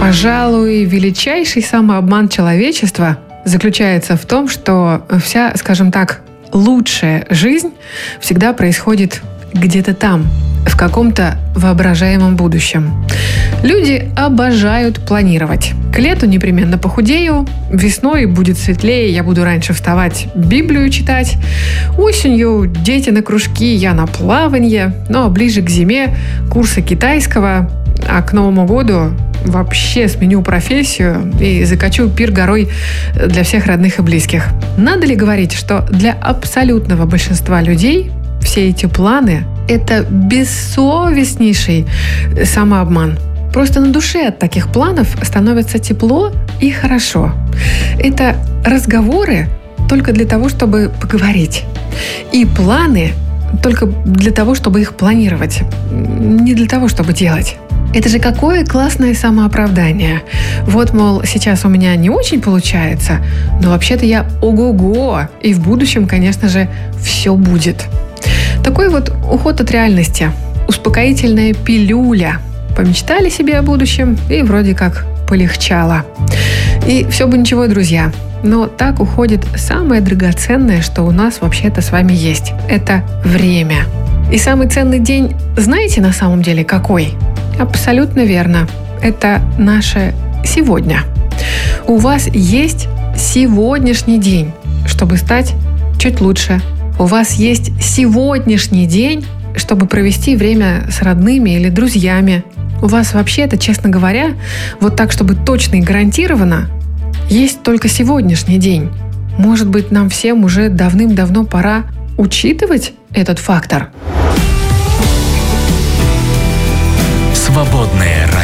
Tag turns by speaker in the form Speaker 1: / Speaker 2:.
Speaker 1: Пожалуй, величайший самообман человечества заключается в том, что вся, скажем так, лучшая жизнь всегда происходит где-то там, в каком-то воображаемом будущем. Люди обожают планировать. К лету непременно похудею, весной будет светлее, я буду раньше вставать, Библию читать. Осенью дети на кружки, я на плаванье. Ну а ближе к зиме курсы китайского, а к Новому году вообще сменю профессию и закачу пир горой для всех родных и близких. Надо ли говорить, что для абсолютного большинства людей все эти планы – это бессовестнейший самообман? Просто на душе от таких планов становится тепло и хорошо. Это разговоры только для того, чтобы поговорить. И планы только для того, чтобы их планировать. Не для того, чтобы делать. Это же какое классное самооправдание. Вот, мол, сейчас у меня не очень получается, но вообще-то я ого-го, и в будущем, конечно же, все будет. Такой вот уход от реальности. Успокоительная пилюля. Помечтали себе о будущем, и вроде как полегчало. И все бы ничего, друзья. Но так уходит самое драгоценное, что у нас вообще-то с вами есть. Это время. И самый ценный день, знаете, на самом деле какой? Абсолютно верно. Это наше сегодня. У вас есть сегодняшний день, чтобы стать чуть лучше. У вас есть сегодняшний день, чтобы провести время с родными или друзьями. У вас вообще-то, честно говоря, вот так, чтобы точно и гарантированно, есть только сегодняшний день. Может быть, нам всем уже давным-давно пора учитывать этот фактор?
Speaker 2: Свободное